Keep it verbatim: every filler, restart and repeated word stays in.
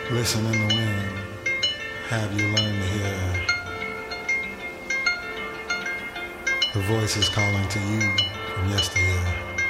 Listen in the wind, have you learned to hear the voices calling to you from yesteryear?